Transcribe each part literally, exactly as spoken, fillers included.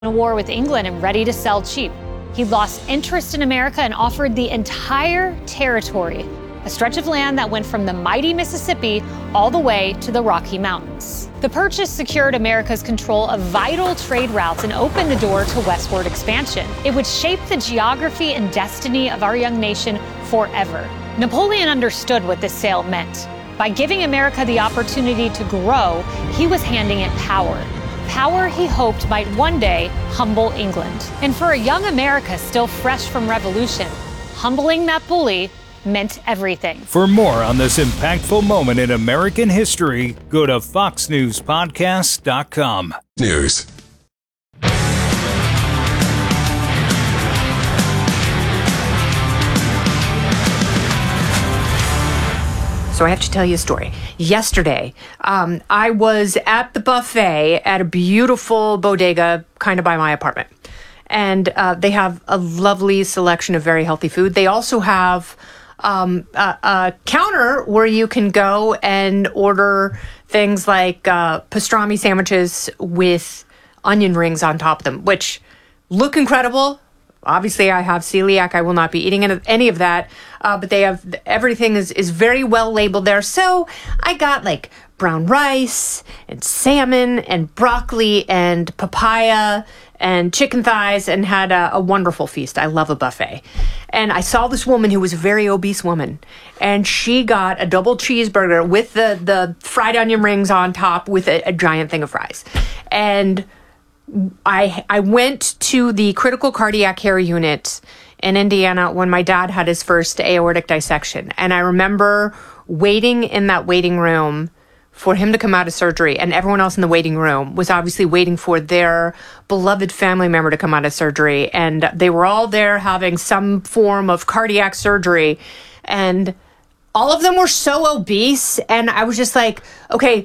a war with England and ready to sell cheap. He lost interest in America and offered the entire territory, a stretch of land that went from the mighty Mississippi all the way to the Rocky Mountains. The purchase secured America's control of vital trade routes and opened the door to westward expansion. It would shape the geography and destiny of our young nation forever. Napoleon understood what this sale meant. By giving America the opportunity to grow, he was handing it power. Power he hoped might one day humble England. And for a young America still fresh from revolution, humbling that bully meant everything. For more on this impactful moment in American history, go to fox news podcast dot com. News. So I have to tell you a story. Yesterday, um, I was at the buffet at a beautiful bodega kind of by my apartment. And uh, they have a lovely selection of very healthy food. They also have um, a, a counter where you can go and order things like uh, pastrami sandwiches with onion rings on top of them, which look incredible. Obviously, I have celiac. I will not be eating any of that. Uh, but they have, everything is, is very well labeled there. So I got like brown rice and salmon and broccoli and papaya and chicken thighs and had a, a wonderful feast. I love a buffet. And I saw this woman who was a very obese woman. And she got a double cheeseburger with the, the fried onion rings on top with a, a giant thing of fries. And I I went to the critical cardiac care unit in Indiana when my dad had his first aortic dissection. And I remember waiting in that waiting room for him to come out of surgery. And everyone else in the waiting room was obviously waiting for their beloved family member to come out of surgery. And they were all there having some form of cardiac surgery. And all of them were so obese. And I was just like, okay,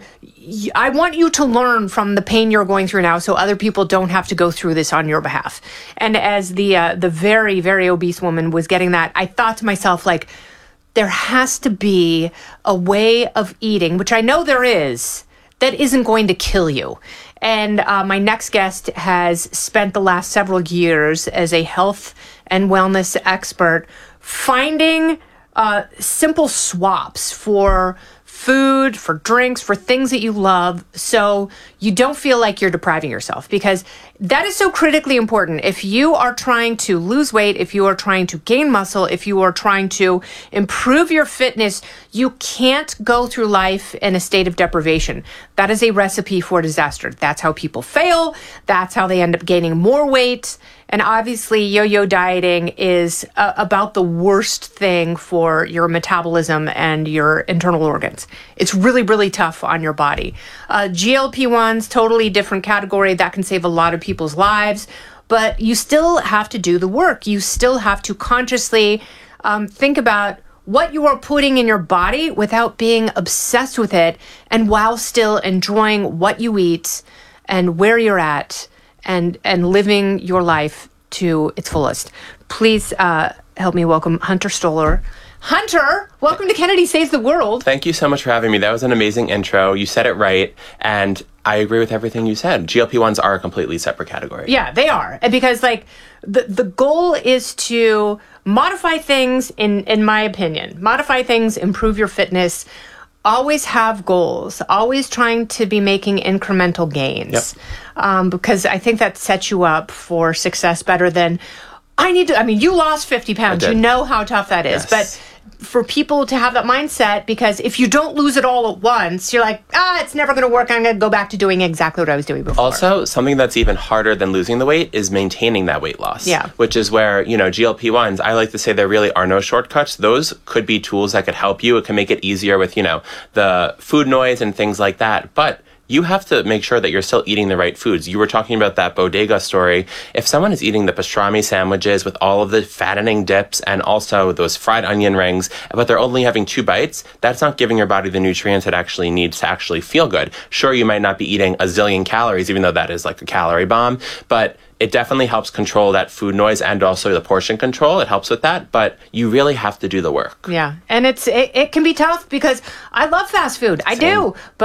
I want you to learn from the pain you're going through now so other people don't have to go through this on your behalf. And as the uh, the very, very obese woman was getting that, I thought to myself, like, there has to be a way of eating, which I know there is, that isn't going to kill you. And uh, my next guest has spent the last several years as a health and wellness expert finding uh, simple swaps for food, for drinks, for things that you love, so you don't feel like you're depriving yourself, because that is so critically important. If you are trying to lose weight, if you are trying to gain muscle, if you are trying to improve your fitness, you can't go through life in a state of deprivation. That is a recipe for disaster. That's how people fail. That's how they end up gaining more weight. And obviously, yo-yo dieting is uh, about the worst thing for your metabolism and your internal organs. It's really, really tough on your body. Uh, G L P ones, totally different category. That can save a lot of people's lives. But you still have to do the work. You still have to consciously um, think about what you are putting in your body without being obsessed with it, and while still enjoying what you eat and where you're at, and and living your life to its fullest. Please uh, help me welcome Hunter Stoller. Hunter, welcome to Kennedy Saves the World. Thank you so much for having me. That was an amazing intro. You said it right, and I agree with everything you said. G L P ones are a completely separate category. Yeah, they are. Because, like, the, the goal is to modify things, in, in my opinion. Modify things, improve your fitness. Always have goals. Always trying to be making incremental gains. Yep. Um, because I think that sets you up for success better than, I need to, I mean, you lost fifty pounds. You know how tough that is. Yes. But for people to have that mindset, because if you don't lose it all at once, you're like, ah, it's never going to work. I'm going to go back to doing exactly what I was doing before. Also, something that's even harder than losing the weight is maintaining that weight loss. Yeah. Which is where, you know, G L P ones, I like to say there really are no shortcuts. Those could be tools that could help you. It can make it easier with, you know, the food noise and things like that. But you have to make sure that you're still eating the right foods. You were talking about that bodega story. If someone is eating the pastrami sandwiches with all of the fattening dips and also those fried onion rings, but they're only having two bites, that's not giving your body the nutrients it actually needs to actually feel good. Sure, you might not be eating a zillion calories, even though that is like a calorie bomb, but it definitely helps control that food noise and also the portion control. It helps with that, but you really have to do the work. Yeah, and it's it, it can be tough because I love fast food. I Same. do, but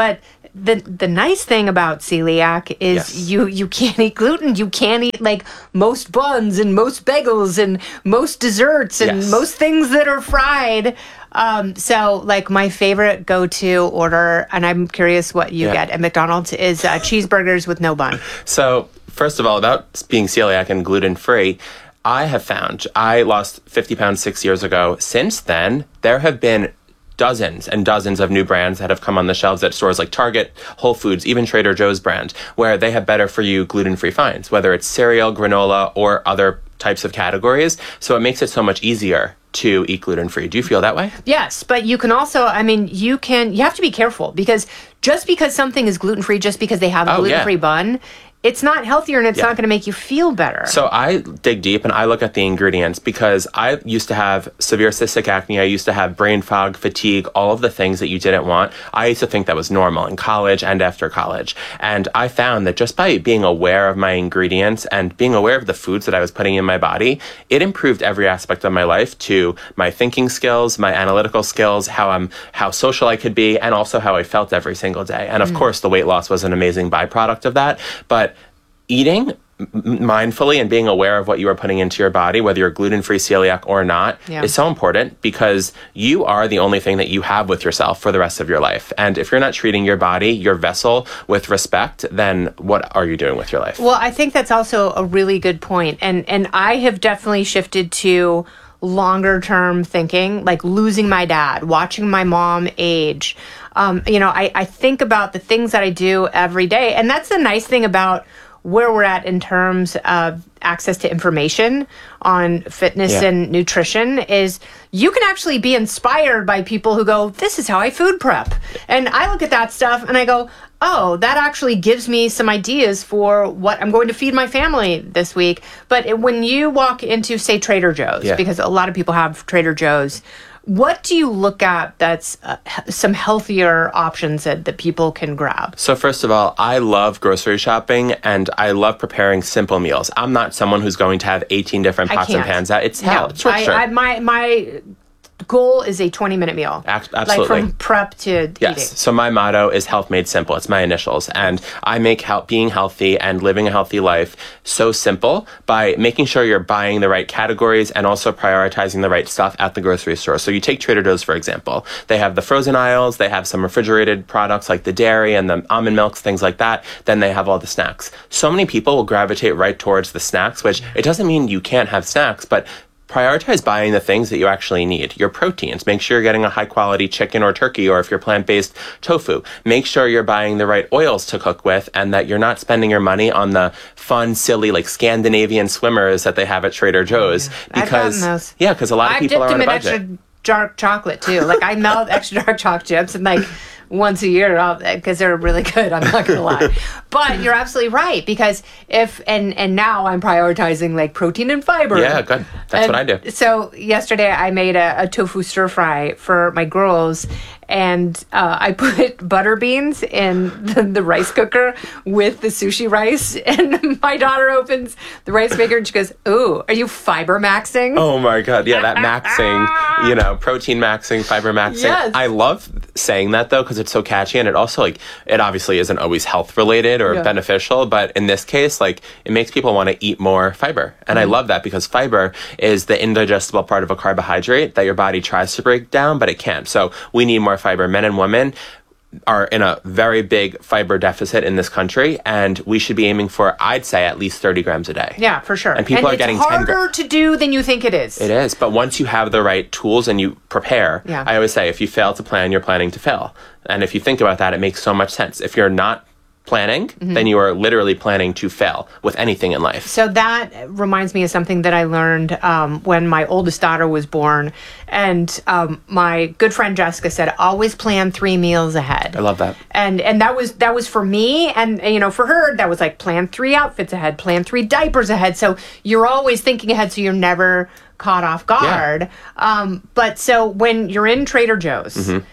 the the nice thing about celiac is Yes. you you can't eat gluten. You can't eat like most buns and most bagels and most desserts and Yes. most things that are fried. Um, so like my favorite go-to order, and I'm curious what you Yeah. get at McDonald's, is uh, cheeseburgers with no bun. So, first of all, about being celiac and gluten-free, I have found I lost fifty pounds six years ago. Since then, there have been dozens and dozens of new brands that have come on the shelves at stores like Target, Whole Foods, even Trader Joe's brand, where they have better for you gluten-free finds, whether it's cereal, granola, or other types of categories. So it makes it so much easier to eat gluten-free. Do you feel that way? Yes, but you can also, I mean, you can, you have to be careful because just because something is gluten-free, just because they have a Oh, gluten-free yeah. bun, it's not healthier and it's Yeah. not going to make you feel better. So I dig deep and I look at the ingredients because I used to have severe cystic acne. I used to have brain fog, fatigue, all of the things that you didn't want. I used to think that was normal in college and after college. And I found that just by being aware of my ingredients and being aware of the foods that I was putting in my body, it improved every aspect of my life, to my thinking skills, my analytical skills, how I'm, how social I could be, and also how I felt every single day. And of course, the weight loss was an amazing byproduct of that. But eating m- mindfully and being aware of what you are putting into your body, whether you're gluten-free, celiac, or not, Yeah. is so important because you are the only thing that you have with yourself for the rest of your life. And if you're not treating your body, your vessel, with respect, then what are you doing with your life? Well, I think that's also a really good point. And and I have definitely shifted to longer term thinking, like losing my dad, watching my mom age. Um, you know, I, I think about the things that I do every day. And that's the nice thing about where we're at in terms of access to information on fitness Yeah. and nutrition is you can actually be inspired by people who go, this is how I food prep. And I look at that stuff and I go, oh, that actually gives me some ideas for what I'm going to feed my family this week. But it, when you walk into, say, Trader Joe's, Yeah. because a lot of people have Trader Joe's, what do you look at that's uh, h- some healthier options that, that people can grab? So first of all, I love grocery shopping and I love preparing simple meals. I'm not someone who's going to have eighteen different I pots and can't. pans out. It's hell. No, It's for I, sure. I, my, my goal is a twenty minute meal. Ac- absolutely. Like from prep to Yes. eating. So my motto is health made simple. It's my initials. And I make help being healthy and living a healthy life so simple by making sure you're buying the right categories and also prioritizing the right stuff at the grocery store. So you take Trader Joe's, for example. They have the frozen aisles. They have some refrigerated products like the dairy and the almond milks, things like that. Then they have all the snacks. So many people will gravitate right towards the snacks, which it doesn't mean you can't have snacks, but prioritize buying the things that you actually need. Your proteins. Make sure you're getting a high quality chicken or turkey, or if you're plant-based, tofu. Make sure you're buying the right oils to cook with and that you're not spending your money on the fun, silly, like Scandinavian swimmers that they have at Trader Joe's. I've Because, gotten those. yeah, because a lot of I've people dipped are on them a in budget. extra dark chocolate too. Like I melt extra dark chocolate chips and like once a year because they're really good. I'm not gonna lie, but you're absolutely right because if and and now I'm prioritizing like protein and fiber. Yeah, good. That's And what I do. So yesterday I made a, a tofu stir fry for my girls. And uh, I put butter beans in the, the rice cooker with the sushi rice. And my daughter opens the rice maker and she goes, "Ooh, are you fiber maxing?" Oh my God. Yeah, that maxing, you know, protein maxing, fiber maxing. Yes. I love saying that though, because it's so catchy and it also like, it obviously isn't always health related or Yeah. beneficial, but in this case, like it makes people want to eat more fiber. And Mm-hmm. I love that because fiber is the indigestible part of a carbohydrate that your body tries to break down, but it can't. So we need more fiber. Men and women are in a very big fiber deficit in this country, and we should be aiming for, I'd say, at least thirty grams a day. Yeah, for sure. And people are it's getting ten harder gra- to do than you think it is. It is, but once you have the right tools and you prepare, Yeah. I always say if you fail to plan, you're planning to fail. And if you think about that, it makes so much sense. If you're not planning, Mm-hmm. then you are literally planning to fail with anything in life. So that reminds me of something that I learned um, when my oldest daughter was born. And um, my good friend Jessica said, always plan three meals ahead. I love that. And and that was that was for me. And, you know, for her, that was like plan three outfits ahead, plan three diapers ahead. So you're always thinking ahead so you're never caught off guard. Um, but so when you're in Trader Joe's Mm-hmm.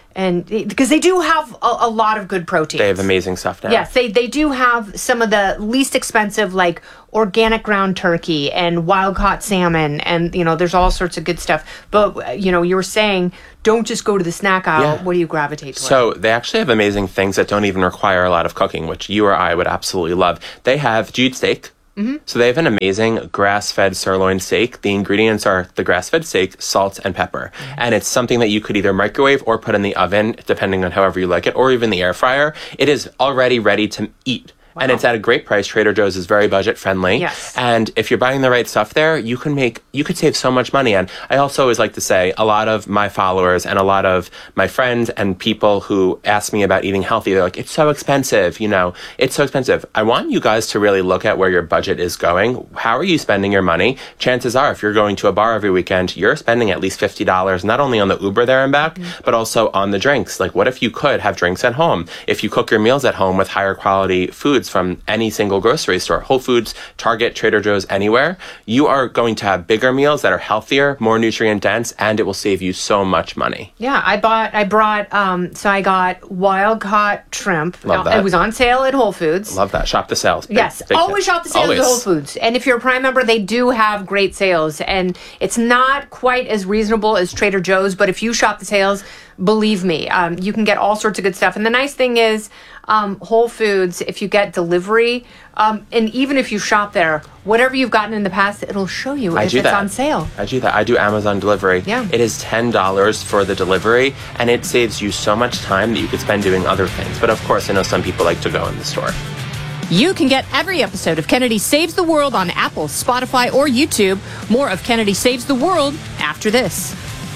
And because they do have a, a lot of good proteins. They have amazing stuff now. Yes, they, they do have some of the least expensive, like organic ground turkey and wild caught salmon. And, you know, there's all sorts of good stuff. But, you know, you were saying, don't just go to the snack aisle. Yeah. What do you gravitate towards? So they actually have amazing things that don't even require a lot of cooking, which you or I would absolutely love. They have Jude steak. Mm-hmm. So they have an amazing grass-fed sirloin steak. The ingredients are the grass-fed steak, salt, and pepper. Mm-hmm. And it's something that you could either microwave or put in the oven, depending on however you like it, or even the air fryer. It is already ready to eat. Wow. And it's at a great price. Trader Joe's is very budget friendly. Yes. And if you're buying the right stuff there, you can make, you could save so much money. And I also always like to say, a lot of my followers and a lot of my friends and people who ask me about eating healthy, they're like, it's so expensive, you know, it's so expensive. I want you guys to really look at where your budget is going. How are you spending your money? Chances are, if you're going to a bar every weekend, you're spending at least fifty dollars, not only on the Uber there and back, mm-hmm. but also on the drinks. Like, what if you could have drinks at home? If you cook your meals at home with higher quality foods from any single grocery store, Whole Foods, Target, Trader Joe's, anywhere, you are going to have bigger meals that are healthier, more nutrient dense, and it will save you so much money. Yeah, I bought, I brought, um, so I got wild caught shrimp. Love that. It was on sale at Whole Foods. Love that. Shop the sales. Big, yes, big always tip. shop the sales Always. at Whole Foods. And if you're a Prime member, they do have great sales. And it's not quite as reasonable as Trader Joe's, but if you shop the sales, believe me, um, you can get all sorts of good stuff. And the nice thing is, um, Whole Foods, if you get delivery, um, and even if you shop there, whatever you've gotten in the past, it'll show you I if do it's that. on sale. I do that. I do Amazon delivery. Yeah. It is ten dollars for the delivery, and it saves you so much time that you could spend doing other things. But of course, I know some people like to go in the store. You can get every episode of Kennedy Saves the World on Apple, Spotify, or YouTube. More of Kennedy Saves the World after this.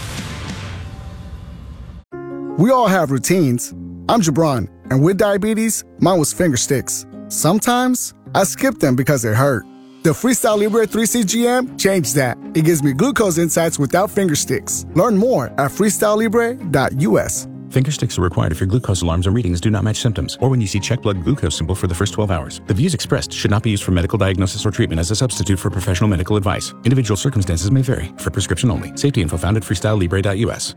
We all have routines. I'm Jabron, and with diabetes, mine was finger sticks. Sometimes I skip them because it hurt. The Freestyle Libre three C G M changed that. It gives me glucose insights without finger sticks. Learn more at freestyle libre dot U S. Finger sticks are required if your glucose alarms or readings do not match symptoms, or when you see check blood glucose symbol for the first twelve hours. The views expressed should not be used for medical diagnosis or treatment as a substitute for professional medical advice. Individual circumstances may vary. For prescription only. Safety info found at freestyle libre dot U S.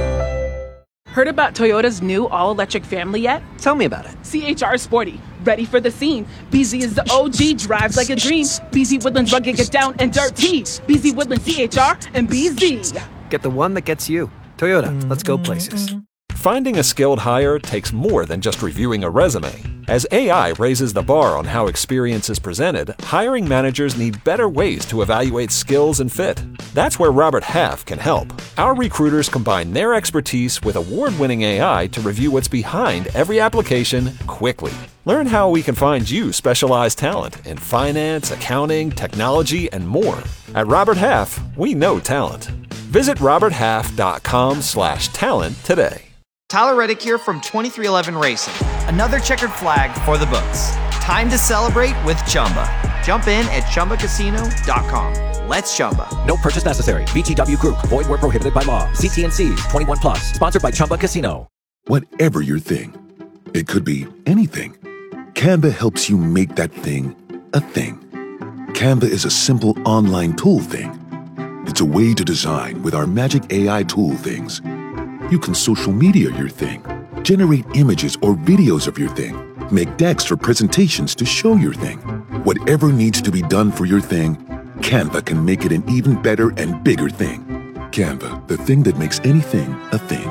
Heard about Toyota's new all-electric family yet? Tell me about it. C H R Sporty, ready for the scene. B Z is the O G, drives like a dream. B Z Woodlands rugged, get down and dirty. B Z Woodlands, C H R, and B Z. Get the one that gets you. Toyota, let's go places. Finding a skilled hire takes more than just reviewing a resume. As A I raises the bar on how experience is presented, hiring managers need better ways to evaluate skills and fit. That's where Robert Half can help. Our recruiters combine their expertise with award-winning A I to review what's behind every application quickly. Learn how we can find you specialized talent in finance, accounting, technology, and more. At Robert Half, we know talent. Visit robert half dot com slash talent today. Tyler Reddick here from twenty-three eleven Racing. Another checkered flag for the books. Time to celebrate with Chumba. Jump in at chumba casino dot com. Let's Chumba. No purchase necessary. V G W Group. Void where prohibited by law. C T N C. twenty-one plus. Sponsored by Chumba Casino. Whatever your thing, it could be anything. Canva helps you make that thing a thing. Canva is a simple online tool thing. It's a way to design with our magic A I tool things. You can social media your thing, generate images or videos of your thing, make decks or presentations to show your thing. Whatever needs to be done for your thing, Canva can make it an even better and bigger thing. Canva, the thing that makes anything a thing.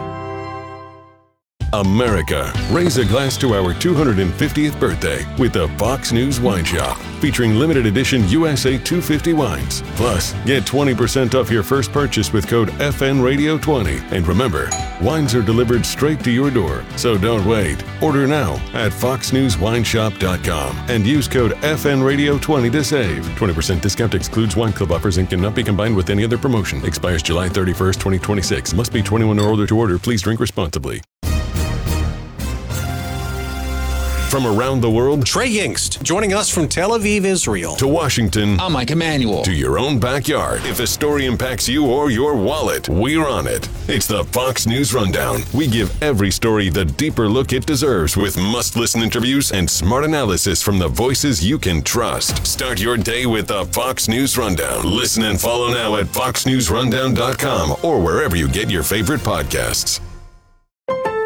America, raise a glass to our two hundred fiftieth birthday with the Fox News Wine Shop, featuring limited edition U S A two fifty wines. Plus, get twenty percent off your first purchase with code F N Radio twenty. And remember, wines are delivered straight to your door, so don't wait. Order now at fox news wine shop dot com and use code F N Radio twenty to save. twenty percent discount excludes wine club offers and cannot be combined with any other promotion. Expires July thirty-first, twenty twenty-six. Must be twenty-one or older to order. Please drink responsibly. From around the world, Trey Yingst, joining us from Tel Aviv, Israel. To Washington. I'm Mike Emanuel. To your own backyard. If a story impacts you or your wallet, we're on it. It's the Fox News Rundown. We give every story the deeper look it deserves with must-listen interviews and smart analysis from the voices you can trust. Start your day with the Fox News Rundown. Listen and follow now at fox news rundown dot com or wherever you get your favorite podcasts.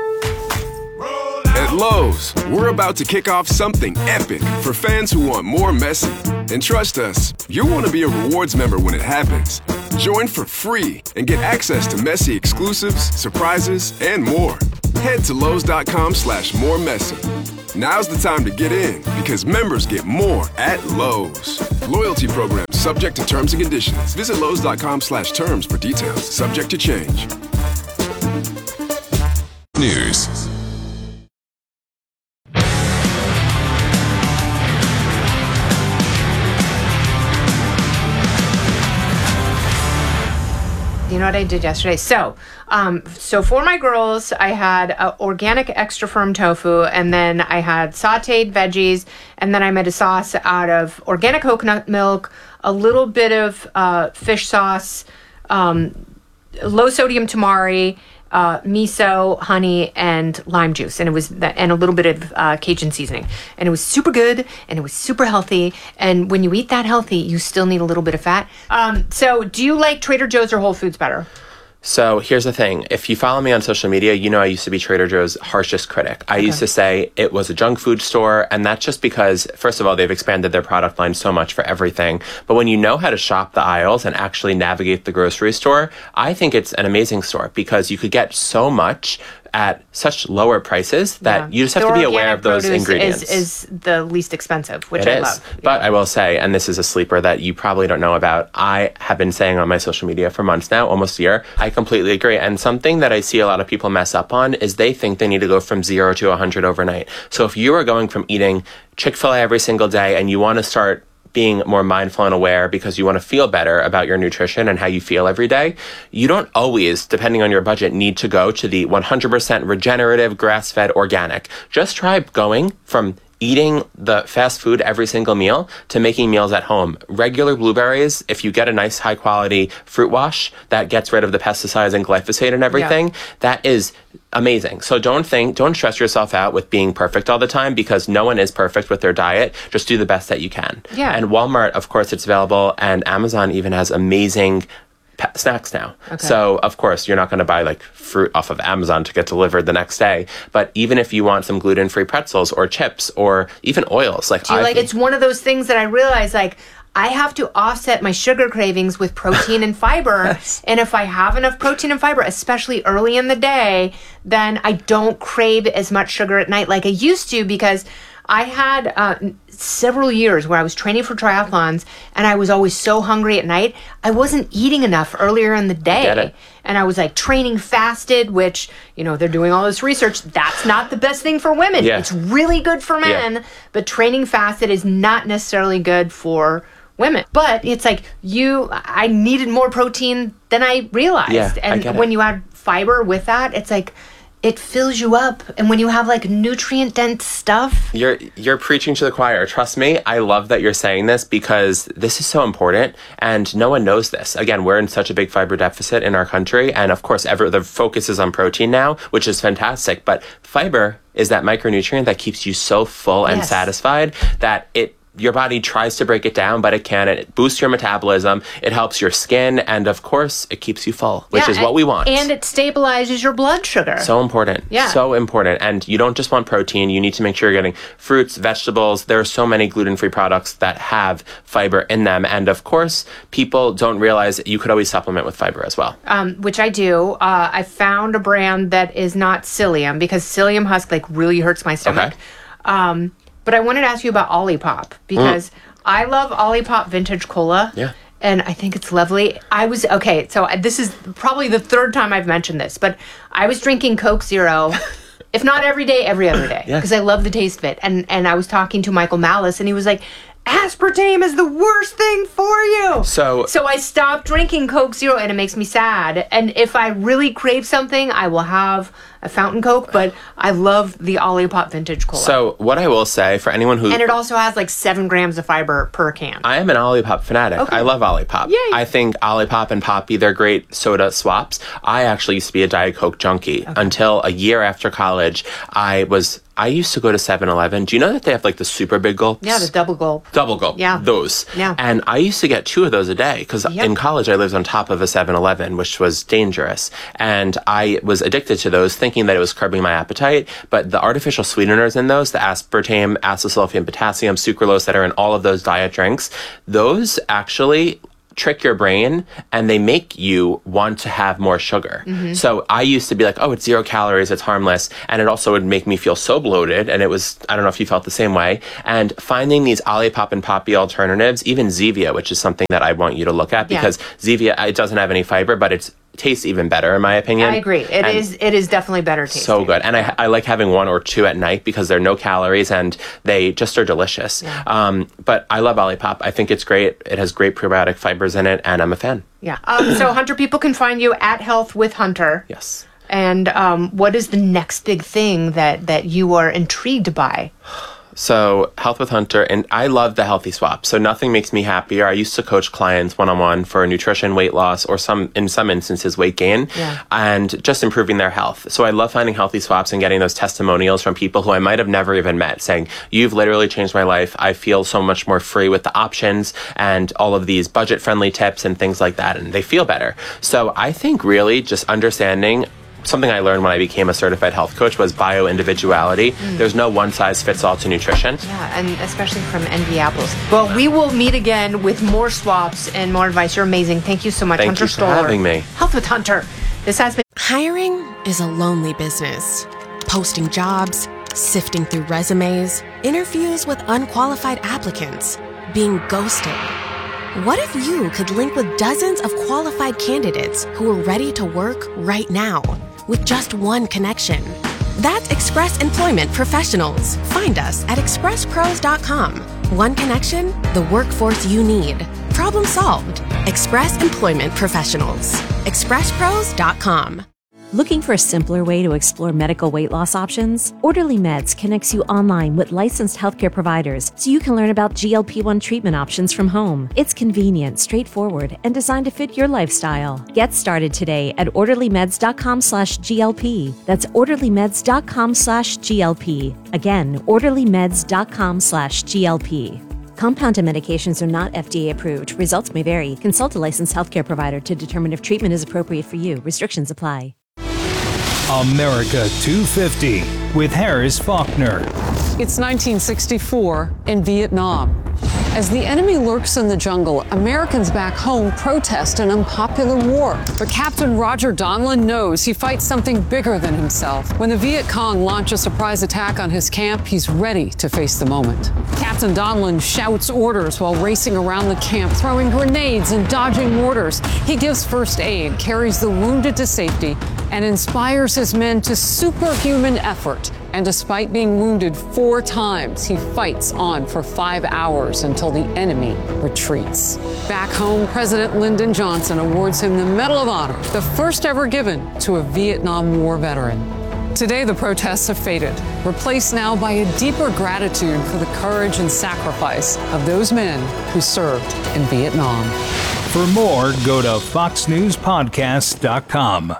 Lowe's, we're about to kick off something epic for fans who want more Messi. And trust us, you'll want to be a rewards member when it happens. Join for free and get access to Messi exclusives, surprises, and more. Head to Lowe's.com slash more Messi. Now's the time to get in because members get more at Lowe's. Loyalty program subject to terms and conditions. Visit Lowe's.com slash terms for details. Subject to change. News. You know what I did yesterday? So, um, so for my girls, I had uh, organic extra firm tofu, and then I had sauteed veggies, and then I made a sauce out of organic coconut milk, a little bit of uh, fish sauce, um, low sodium tamari, uh, miso, honey, and lime juice, and it was that, and a little bit of uh, Cajun seasoning, and it was super good, and it was super healthy. And when you eat that healthy, you still need a little bit of fat. Um, so, do you like Trader Joe's or Whole Foods better? So here's the thing. If you follow me on social media, you know I used to be Trader Joe's harshest critic. I Okay. used to say it was a junk food store, and that's just because, first of all, they've expanded their product line so much for everything. But when you know how to shop the aisles and actually navigate the grocery store, I think it's an amazing store because you could get so much at such lower prices that Yeah. you just have The to be aware organic of those produce ingredients. Is, is the least expensive, which It I is. love. But I will say, and this is a sleeper that you probably don't know about, I have been saying on my social media for months now, almost a year, I completely agree. And something that I see a lot of people mess up on is they think they need to go from zero to one hundred overnight. So if you are going from eating Chick-fil-A every single day and you want to start being more mindful and aware because you want to feel better about your nutrition and how you feel every day, you don't always, depending on your budget, need to go to the one hundred percent regenerative, grass-fed, organic. Just try going from eating the fast food every single meal to making meals at home. Regular blueberries, if you get a nice high quality fruit wash that gets rid of the pesticides and glyphosate and everything, that is amazing. So don't think, don't stress yourself out with being perfect all the time because no one is perfect with their diet. Just do the best that you can. Yeah. And Walmart, of course, it's available, and Amazon even has amazing pa- snacks now. Okay. So, of course, you're not going to buy like fruit off of Amazon to get delivered the next day. But even if you want some gluten-free pretzels or chips or even oils, like Do you I like? It's one of those things that I realize, like, I have to offset my sugar cravings with protein and fiber. And if I have enough protein and fiber, especially early in the day, then I don't crave as much sugar at night like I used to, because I had uh, several years where I was training for triathlons and I was always so hungry at night. I wasn't eating enough earlier in the day. Get it. And I was like training fasted, which, you know, they're doing all this research. That's not the best thing for women. Yeah. It's really good for men, Yeah. but training fasted is not necessarily good for women. But it's like you, I needed more protein than I realized. Yeah, I and get it. when you add fiber with that, it's like, it fills you up. And when you have like nutrient dense stuff, You're you're preaching to the choir. Trust me, I love that you're saying this because this is so important and no one knows this. Again, we're in such a big fiber deficit in our country, and of course ever the focus is on protein now, which is fantastic, but fiber is that micronutrient that keeps you so full and Yes. satisfied that it your body tries to break it down, but it can't. It boosts your metabolism, it helps your skin, and of course, it keeps you full, which Yeah, is what we want. and it stabilizes your blood sugar. So important. Yeah. So important. And you don't just want protein. You need to make sure you're getting fruits, vegetables. There are so many gluten-free products that have fiber in them. And of course, people don't realize you could always supplement with fiber as well. um, which I do. Uh, I found a brand that is not psyllium, because psyllium husk like really hurts my stomach. Okay. Um, but I wanted to ask you about Olipop, because I love Olipop Vintage Cola. Yeah. And I think it's lovely. I was, okay, so I- this is probably the third time I've mentioned this, but I was drinking Coke Zero, if not every day, every other day, Yeah. because I love the taste of it. And, and I was talking to Michael Malice, and he was like, aspartame is the worst thing for you. So- so I stopped drinking Coke Zero, and it makes me sad. And if I really crave something, I will have a fountain Coke, but I love the Olipop Vintage Cola. So what I will say for anyone who... and it also has like seven grams of fiber per can. I am an Olipop fanatic. Okay. I love Olipop. Yay. I think Olipop and Poppy, they're great soda swaps. I actually used to be a Diet Coke junkie until a year after college. I was... I used to go to seven eleven. Do you know that they have like the super big gulps? Yeah, the double gulp. Double gulp. Yeah. Those. Yeah. And I used to get two of those a day because Yep. in college I lived on top of a seven eleven, which was dangerous. And I was addicted to those thinking that it was curbing my appetite. But the artificial sweeteners in those, the aspartame, acesulfame, potassium, sucralose that are in all of those diet drinks, those actually trick your brain and they make you want to have more sugar. Mm-hmm. So I used to be like, oh, it's zero calories, it's harmless. And it also would make me feel so bloated. And it was, I don't know if you felt the same way. And finding these Olipop and Poppy alternatives, even Zevia, which is something that I want you to look at Yeah. because Zevia, it doesn't have any fiber, but it's tastes even better in my opinion. I agree. It And is. It is definitely better tasting. so good. And I, I like having one or two at night because they're no calories and they just are delicious. Yeah. Um, but I love Olipop. I think it's great. It has great probiotic fibers in it and I'm a fan. Yeah. Um, so Hunter, people can find you at Health with Hunter. Yes. And um, what is the next big thing that that you are intrigued by? So Health with Hunter, and I love the healthy swap. So nothing makes me happier. I used to coach clients one-on-one for nutrition, weight loss, or some, in some instances, weight gain, Yeah. and just improving their health. So I love finding healthy swaps and getting those testimonials from people who I might have never even met saying, you've literally changed my life. I feel so much more free with the options and all of these budget-friendly tips and things like that, and they feel better. So I think really just understanding something I learned when I became a certified health coach was bio-individuality. Mm. There's no one-size-fits-all to nutrition. Yeah, and especially from Envy Apples. Well, we will meet again with more swaps and more advice. You're amazing. Thank you so much, Thank Hunter you for Stoller. having me. Health with Hunter. This has been Hiring is a lonely business. Posting jobs, sifting through resumes, interviews with unqualified applicants, being ghosted. What if you could link with dozens of qualified candidates who are ready to work right now with just one connection? That's Express Employment Professionals. Find us at express pros dot com. One connection, the workforce you need. Problem solved. Express Employment Professionals. express pros dot com. Looking for a simpler way to explore medical weight loss options? Orderly Meds connects you online with licensed healthcare providers so you can learn about G L P one treatment options from home. It's convenient, straightforward, and designed to fit your lifestyle. Get started today at orderly meds dot com slash G L P. That's orderly meds dot com slash G L P. Again, orderly meds dot com slash G L P. Compounded medications are not F D A approved. Results may vary. Consult a licensed healthcare provider to determine if treatment is appropriate for you. Restrictions apply. America two fifty with Harris Faulkner. It's nineteen sixty-four in Vietnam. As the enemy lurks in the jungle, Americans back home protest an unpopular war. But Captain Roger Donlin knows he fights something bigger than himself. When the Viet Cong launch a surprise attack on his camp, he's ready to face the moment. Captain Donlin shouts orders while racing around the camp, throwing grenades and dodging mortars. He gives first aid, carries the wounded to safety, and inspires his men to superhuman effort. And despite being wounded four times, he fights on for five hours until the enemy retreats. Back home, President Lyndon Johnson awards him the Medal of Honor, the first ever given to a Vietnam War veteran. Today, the protests have faded, replaced now by a deeper gratitude for the courage and sacrifice of those men who served in Vietnam. For more, go to fox news podcast dot com.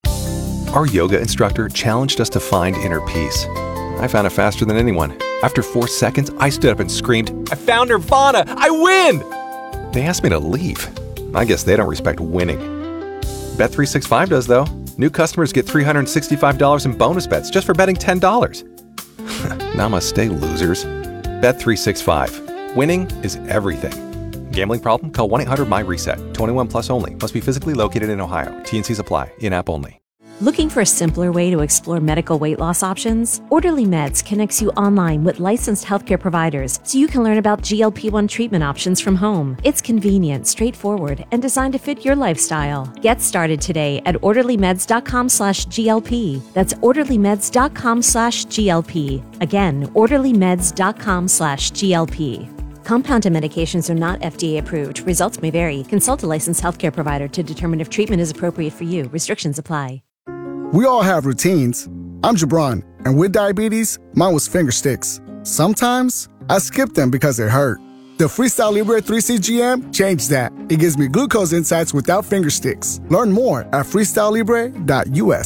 Our yoga instructor challenged us to find inner peace. I found it faster than anyone. After four seconds, I stood up and screamed, "I found Nirvana! I win!" They asked me to leave. I guess they don't respect winning. Bet three sixty-five does, though. New customers get three hundred sixty-five dollars in bonus bets just for betting ten dollars. Namaste, losers. Bet three sixty-five. Winning is everything. Gambling problem? Call one eight hundred my reset. twenty-one plus only. Must be physically located in Ohio. T N Cs apply. In-app only. Looking for a simpler way to explore medical weight loss options? Orderly Meds connects you online with licensed healthcare providers so you can learn about G L P one treatment options from home. It's convenient, straightforward, and designed to fit your lifestyle. Get started today at orderly meds dot com slash G L P. That's orderly meds dot com slash G L P. Again, orderly meds dot com slash G L P. Compounded medications are not F D A approved. Results may vary. Consult a licensed healthcare provider to determine if treatment is appropriate for you. Restrictions apply. We all have routines. I'm Jabron, and with diabetes, mine was finger sticks. Sometimes I skip them because it hurt. The Freestyle Libre three C G M changed that. It gives me glucose insights without finger sticks. Learn more at freestyle libre dot U S.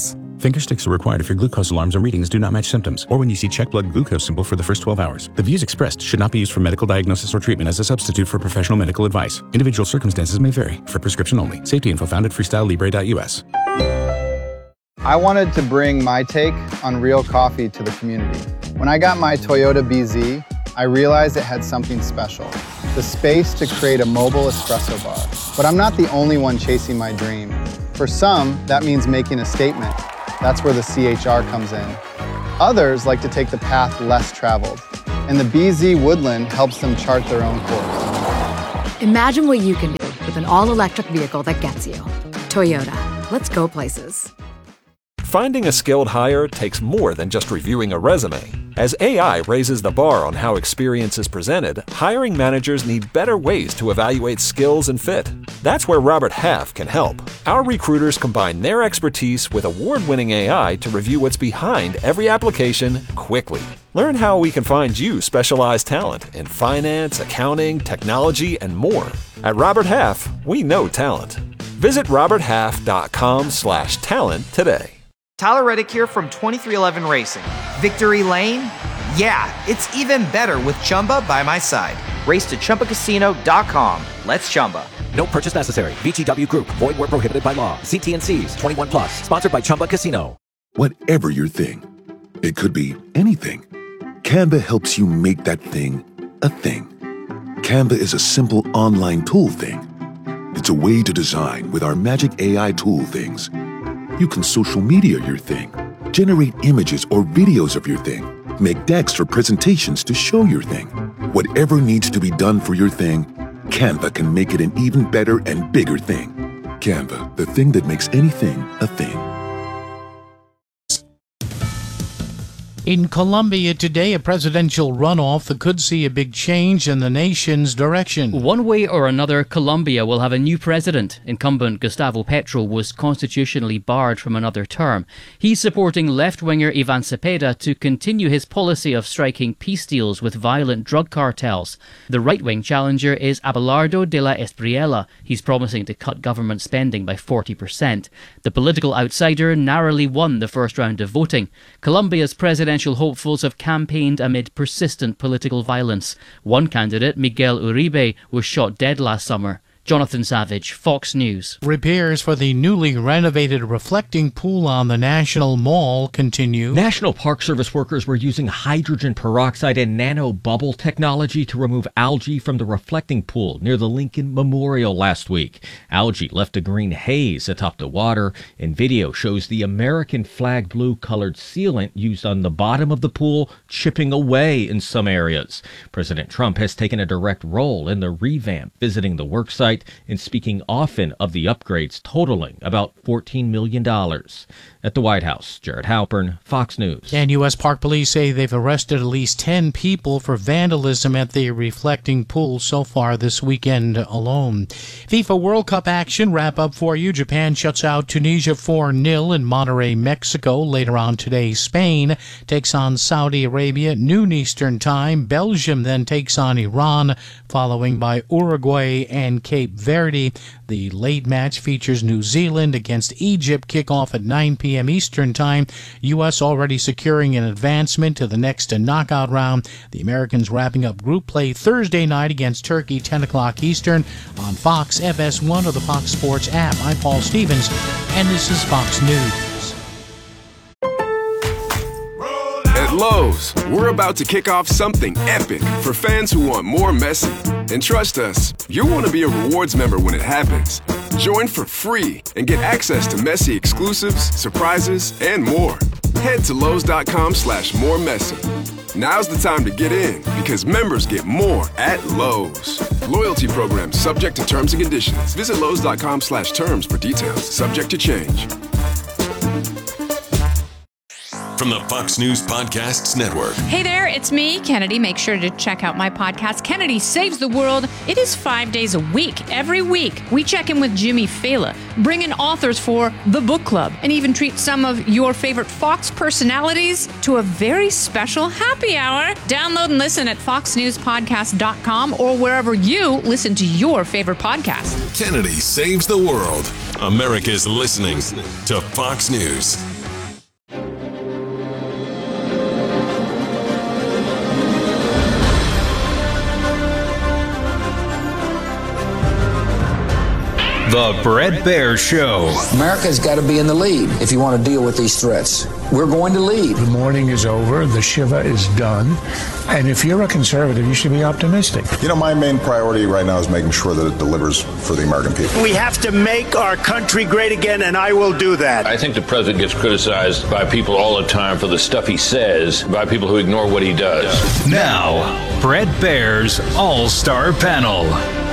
Finger sticks are required if your glucose alarms and readings do not match symptoms, or when you see check blood glucose symbol for the first twelve hours. The views expressed should not be used for medical diagnosis or treatment as a substitute for professional medical advice. Individual circumstances may vary. For prescription only. Safety info found at freestyle libre dot u s. I wanted to bring my take on real coffee to the community. When I got my Toyota B Z, I realized it had something special, the space to create a mobile espresso bar. But I'm not the only one chasing my dream. For some, that means making a statement. That's where the C H R comes in. Others like to take the path less traveled, and the B Z Woodland helps them chart their own course. Imagine what you can do with an all-electric vehicle that gets you. Toyota. Let's go places. Finding a skilled hire takes more than just reviewing a resume. As A I raises the bar on how experience is presented, hiring managers need better ways to evaluate skills and fit. That's where Robert Half can help. Our recruiters combine their expertise with award-winning A I to review what's behind every application quickly. Learn how we can find you specialized talent in finance, accounting, technology, and more. At Robert Half, we know talent. Visit robert half dot com slash talent today. Tyler Reddick here from twenty-three eleven Racing. Victory Lane? Yeah, it's even better with Chumba by my side. Race to chumba casino dot com. Let's Chumba. No purchase necessary. V G W Group. Void where prohibited by law. See T N Cs. twenty-one plus. Sponsored by Chumba Casino. Whatever your thing, it could be anything. Canva helps you make that thing a thing. Canva is a simple online tool thing. It's a way to design with our magic A I tool things. You can social media your thing, generate images or videos of your thing, make decks for presentations to show your thing. Whatever needs to be done for your thing, Canva can make it an even better and bigger thing. Canva, the thing that makes anything a thing. In Colombia today, a presidential runoff that could see a big change in the nation's direction. One way or another, Colombia will have a new president. Incumbent Gustavo Petro was constitutionally barred from another term. He's supporting left-winger Ivan Cepeda to continue his policy of striking peace deals with violent drug cartels. The right-wing challenger is Abelardo de la Espriella. He's promising to cut government spending by forty percent. The political outsider narrowly won the first round of voting. Colombia's presidential hopefuls have campaigned amid persistent political violence. One candidate, Miguel Uribe, was shot dead last summer. Jonathan Savage, Fox News. Repairs for the newly renovated reflecting pool on the National Mall continue. National Park Service workers were using hydrogen peroxide and nano bubble technology to remove algae from the reflecting pool near the Lincoln Memorial last week. Algae left a green haze atop the water, and video shows the American flag blue colored sealant used on the bottom of the pool chipping away in some areas. President Trump has taken a direct role in the revamp, visiting the worksite and speaking often of the upgrades totaling about fourteen million dollars. At the White House, Jared Halpern, Fox News. And U S Park Police say they've arrested at least ten people for vandalism at the reflecting pool so far this weekend alone. FIFA World Cup action wrap up for you. Japan shuts out Tunisia four nil in Monterrey, Mexico. Later on today, Spain takes on Saudi Arabia, noon Eastern Time. Belgium then takes on Iran, following by Uruguay and Cape Verde. The late match features New Zealand against Egypt. Kickoff at nine p.m. Eastern Time. U S already securing an advancement to the next knockout round. The Americans wrapping up group play Thursday night against Turkey, ten o'clock Eastern on Fox, F S one, or the Fox Sports app. I'm Paul Stevens, and this is Fox News. At Lowe's, we're about to kick off something epic for fans who want more messy. And trust us, you'll want to be a rewards member when it happens. Join for free and get access to messy exclusives, surprises, and more. Head to Lowe's.com slash more messy. Now's the time to get in because members get more at Lowe's. Loyalty program subject to terms and conditions. Visit Lowe's.com slash terms for details. Subject to change. From the Fox News Podcasts Network. Hey there, it's me, Kennedy. Make sure to check out my podcast, Kennedy Saves the World. It is five days a week. Every week, we check in with Jimmy Fallon, bring in authors for the book club, and even treat some of your favorite Fox personalities to a very special happy hour. Download and listen at fox news podcast dot com or wherever you listen to your favorite podcast. Kennedy Saves the World. America's listening to Fox News. The Bret Baier Show. America's got to be in the lead if you want to deal with these threats. We're going to lead. The mourning is over. The Shiva is done. And if you're a conservative, you should be optimistic. You know, my main priority right now is making sure that it delivers for the American people. We have to make our country great again, and I will do that. I think the president gets criticized by people all the time for the stuff he says, by people who ignore what he does. Now, Bret Baier's All-Star Panel.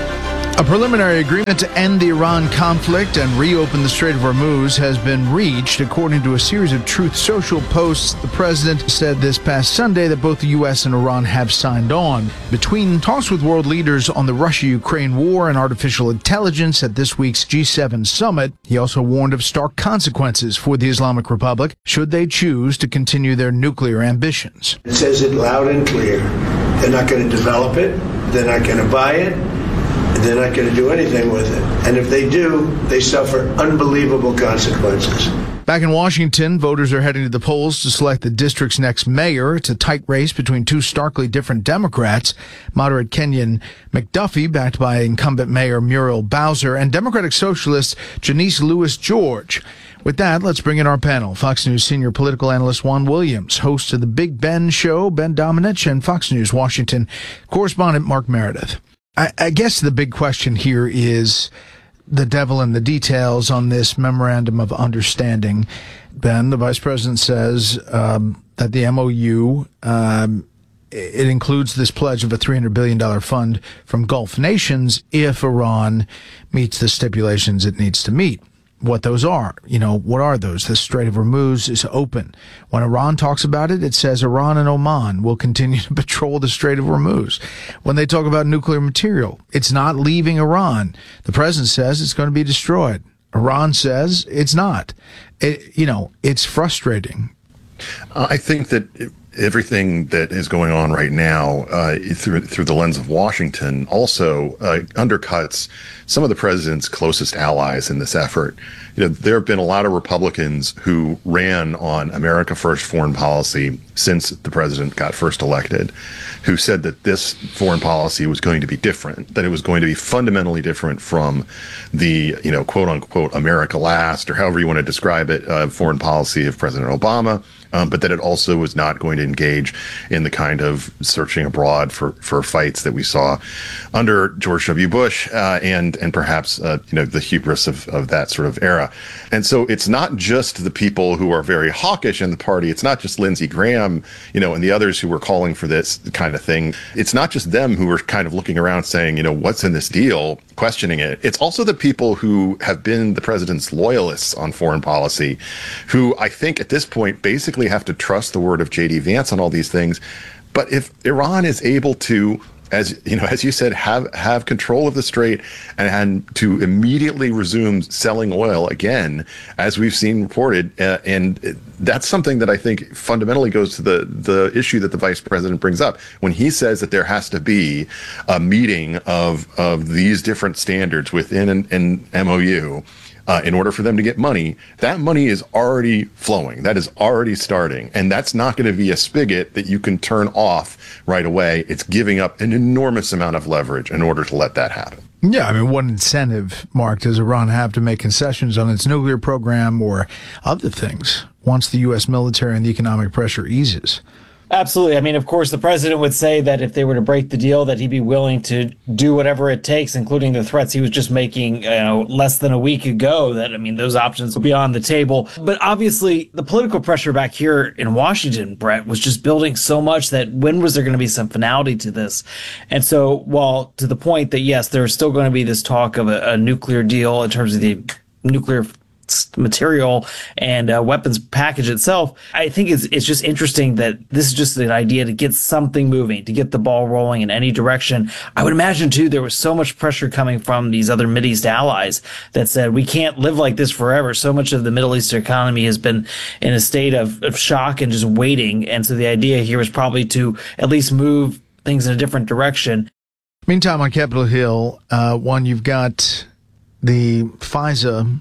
A preliminary agreement to end the Iran conflict and reopen the Strait of Hormuz has been reached. According to a series of Truth Social posts, the president said this past Sunday that both the U S and Iran have signed on. Between talks with world leaders on the Russia-Ukraine war and artificial intelligence at this week's G seven summit, he also warned of stark consequences for the Islamic Republic should they choose to continue their nuclear ambitions. It says it loud and clear. They're not going to develop it. They're not going to buy it. They're not going to do anything with it. And if they do, they suffer unbelievable consequences. Back in Washington, voters are heading to the polls to select the district's next mayor. It's a tight race between two starkly different Democrats, moderate Kenyon McDuffie, backed by incumbent Mayor Muriel Bowser, and Democratic Socialist Janice Lewis George. With that, let's bring in our panel. Fox News senior political analyst Juan Williams, host of the Big Ben Show, Ben Domenech, and Fox News Washington correspondent Mark Meredith. I, I guess the big question here is the devil in the details on this memorandum of understanding. Ben, the vice president says um, that the M O U, um, it includes this pledge of a three hundred billion dollars fund from Gulf nations if Iran meets the stipulations it needs to meet. What those are, you know, what are those? The Strait of Hormuz is open. When Iran talks about it, it says Iran and Oman will continue to patrol the Strait of Hormuz. When they talk about nuclear material, it's not leaving Iran. The president says it's going to be destroyed. Iran says it's not. It, you know, it's frustrating. Uh, I think that it, everything that is going on right now uh, through through the lens of Washington also uh, undercuts some of the president's closest allies in this effort. You know, there have been a lot of Republicans who ran on America First foreign policy since the president got first elected, who said that this foreign policy was going to be different, that it was going to be fundamentally different from the, you know, quote unquote, America last, or however you want to describe it, uh, foreign policy of President Obama. Um, but that it also was not going to engage in the kind of searching abroad for, for fights that we saw under George W. Bush uh, and and perhaps uh, you know the hubris of, of that sort of era. And so it's not just the people who are very hawkish in the party. It's not just Lindsey Graham, you know, and the others who were calling for this kind of thing. It's not just them who are kind of looking around saying, you know, what's in this deal, questioning it. It's also the people who have been the president's loyalists on foreign policy, who I think at this point basically have to trust the word of J D Vance on all these things. But if Iran is able to, as you know, as you said, have have control of the strait and, and to immediately resume selling oil again, as we've seen reported, uh, and that's something that I think fundamentally goes to the the issue that the vice president brings up when he says that there has to be a meeting of of these different standards within an, an M O U. Uh, in order for them to get money, that money is already flowing. That is already starting. And that's not going to be a spigot that you can turn off right away. It's giving up an enormous amount of leverage in order to let that happen. Yeah, I mean, what incentive, Mark, does Iran have to make concessions on its nuclear program or other things once the U S military and the economic pressure eases? Absolutely. I mean, of course, the president would say that if they were to break the deal, that he'd be willing to do whatever it takes, including the threats he was just making, you know, less than a week ago. That, I mean, those options will be on the table. But obviously, the political pressure back here in Washington, Brett, was just building so much that when was there going to be some finality to this? And so, while to the point that, yes, there's still going to be this talk of a, a nuclear deal in terms of the nuclear material and uh, weapons package itself, I think it's it's just interesting that this is just an idea to get something moving, to get the ball rolling in any direction. I would imagine, too, there was so much pressure coming from these other Mideast allies that said, we can't live like this forever. So much of the Middle Eastern economy has been in a state of, of shock and just waiting. And so the idea here was probably to at least move things in a different direction. Meantime, on Capitol Hill, uh, one, you've got the FISA,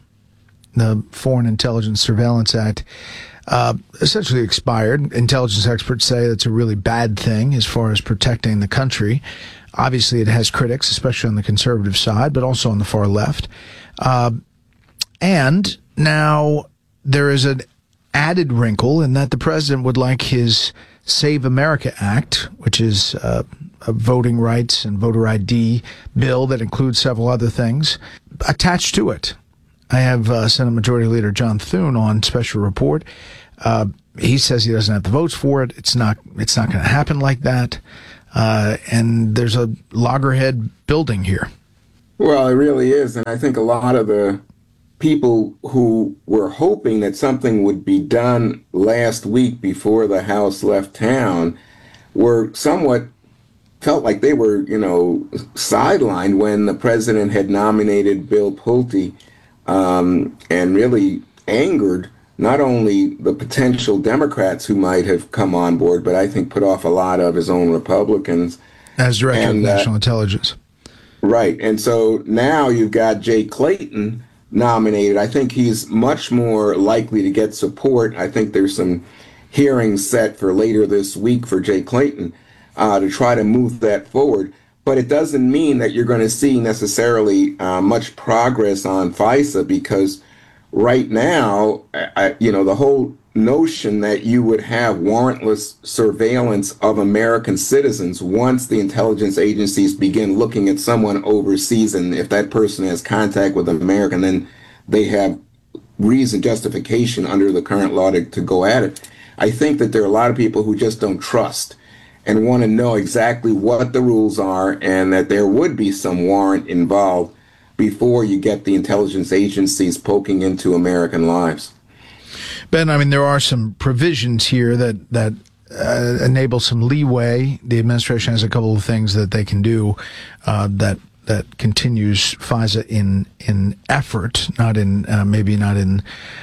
the Foreign Intelligence Surveillance Act, uh, essentially expired. Intelligence experts say that's a really bad thing as far as protecting the country. Obviously, it has critics, especially on the conservative side, but also on the far left. Uh, and now there is an added wrinkle in that the president would like his Save America Act, which is uh, a voting rights and voter I D bill that includes several other things, attached to it. I have uh, Senate Majority Leader John Thune on special report. Uh, he says he doesn't have the votes for it. It's not. It's not going to happen like that. Uh, and there's a loggerhead building here. Well, it really is, and I think a lot of the people who were hoping that something would be done last week before the House left town were somewhat felt like they were, you know, sidelined when the president had nominated Bill Pulte, um, and really angered not only the potential Democrats who might have come on board, but I think put off a lot of his own Republicans. As Director and, of National uh, Intelligence. Right. And so now you've got Jay Clayton nominated. I think he's much more likely to get support. I think there's some hearings set for later this week for Jay Clayton uh, to try to move that forward. But it doesn't mean that you're going to see necessarily uh, much progress on FISA, because right now, I, you know, the whole notion that you would have warrantless surveillance of American citizens once the intelligence agencies begin looking at someone overseas, and if that person has contact with an American, then they have reason, justification under the current law to, to go at it. I think that there are a lot of people who just don't trust and want to know exactly what the rules are, and that there would be some warrant involved before you get the intelligence agencies poking into American lives. Ben, I mean, there are some provisions here that, that uh, enable some leeway. The administration has a couple of things that they can do uh, that that continues FISA in in effort, not in uh, maybe not in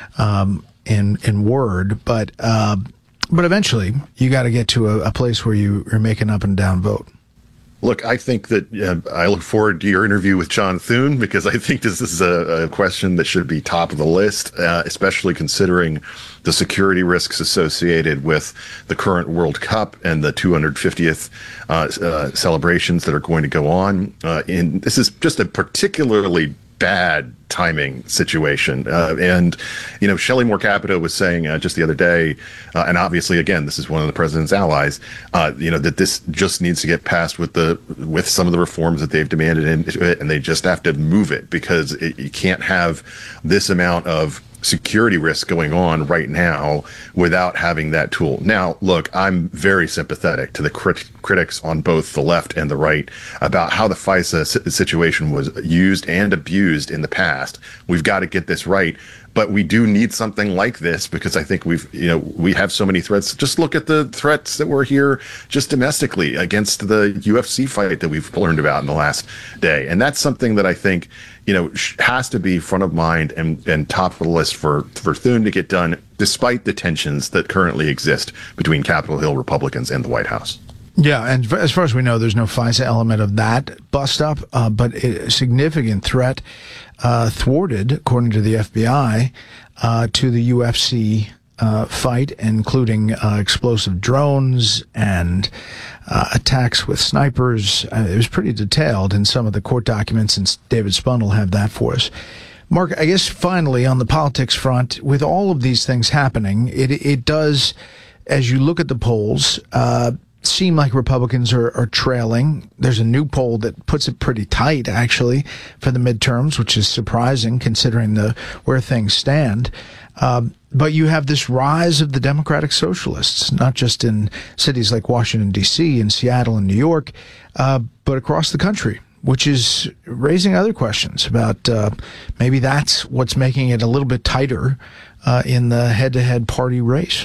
um, in in word, but uh, but eventually you got to get to a, a place where you are making up and down vote. Look, I think that uh, I look forward to your interview with John Thune, because I think this is a, a question that should be top of the list, uh, especially considering the security risks associated with the current World Cup and the two hundred fiftieth uh, uh, celebrations that are going to go on. Uh, and this is just a particularly bad timing situation. Uh, and, you know, Shelley Moore Capito was saying uh, just the other day, uh, and obviously, again, this is one of the president's allies, uh, you know, that this just needs to get passed with the with some of the reforms that they've demanded into it, and they just have to move it, because it, you can't have this amount of security risk going on right now without having that tool. Now, look, I'm very sympathetic to the crit- critics on both the left and the right about how the FISA situation was used and abused in the past. We've got to get this right. But we do need something like this, because I think we've, you know, we have so many threats. Just look at the threats that were here just domestically against the U F C fight that we've learned about in the last day. And that's something that I think, you know, has to be front of mind and, and top of the list for, for Thune to get done, despite the tensions that currently exist between Capitol Hill Republicans and the White House. Yeah, and as far as we know, there's no FISA element of that bust up, uh, but a significant threat uh, thwarted, according to the F B I, uh, to the U F C uh, fight, including uh, explosive drones and uh, attacks with snipers. Uh, it was pretty detailed in some of the court documents, and David Spun will have that for us. Mark, I guess finally on the politics front, with all of these things happening, it it does, as you look at the polls, uh, seem like Republicans are, are trailing. There's a new poll that puts it pretty tight, actually, for the midterms, which is surprising considering the where things stand. Um, but you have this rise of the Democratic Socialists, not just in cities like Washington, D C and Seattle and New York, uh, but across the country, which is raising other questions about uh, maybe that's what's making it a little bit tighter uh, in the head-to-head party race.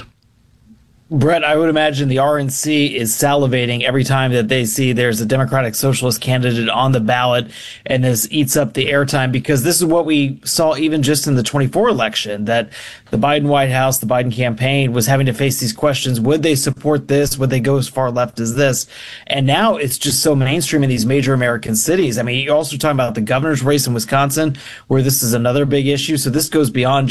Brett, I would imagine the R N C is salivating every time that they see there's a Democratic Socialist candidate on the ballot, and this eats up the airtime, because this is what we saw even just in the twenty-four election, that the Biden White House, the Biden campaign was having to face these questions. Would they support this? Would they go as far left as this? And now it's just so mainstream in these major American cities. I mean, you're also talking about the governor's race in Wisconsin, where this is another big issue. So this goes beyond just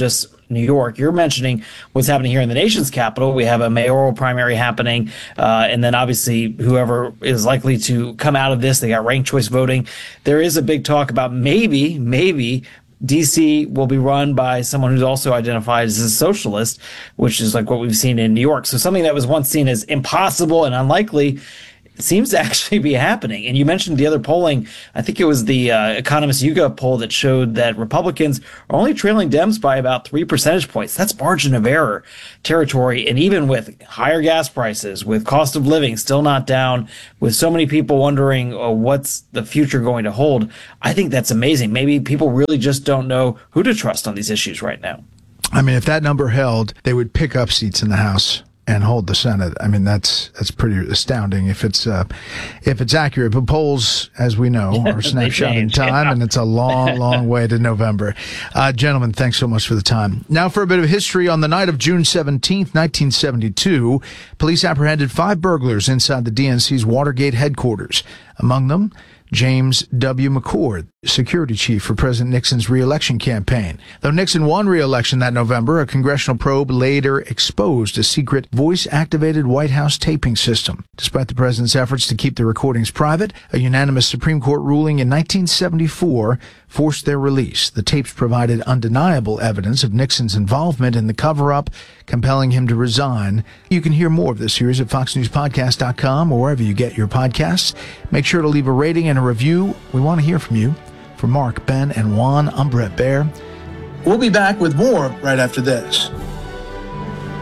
New York. You're mentioning what's happening here in the nation's capital. We have a mayoral primary happening, uh, and then obviously whoever is likely to come out of this, they got ranked choice voting. There is a big talk about maybe, maybe D C will be run by someone who's also identified as a socialist, which is like what we've seen in New York. So something that was once seen as impossible and unlikely seems to actually be happening. And you mentioned the other polling. I think it was the uh, Economist YouGov poll that showed that Republicans are only trailing Dems by about three percentage points. That's margin of error territory. And even with higher gas prices, with cost of living still not down, with so many people wondering oh, what's the future going to hold, I think that's amazing. Maybe people really just don't know who to trust on these issues right now. I mean, if that number held, they would pick up seats in the House and hold the Senate. I mean, that's that's pretty astounding if it's uh, if it's accurate. But polls, as we know, are a snapshot in time, yeah. And it's a long, long way to November. Uh, gentlemen, thanks so much for the time. Now for a bit of history. On the night of June seventeenth, nineteen seventy-two, police apprehended five burglars inside the D N C's Watergate headquarters. Among them, James W. McCord, security chief for President Nixon's re-election campaign. Though Nixon won re-election that November, a congressional probe later exposed a secret voice-activated White House taping system. Despite the president's efforts to keep the recordings private, a unanimous Supreme Court ruling in nineteen seventy-four forced their release. The tapes provided undeniable evidence of Nixon's involvement in the cover-up, compelling him to resign. You can hear more of this series at fox news podcast dot com or wherever you get your podcasts. Make sure to leave a rating and a review. We want to hear from you. For Mark, Ben, and Juan, I'm Brett Baer. We'll be back with more right after this.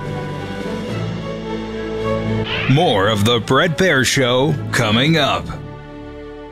More of the Brett Baer Show coming up.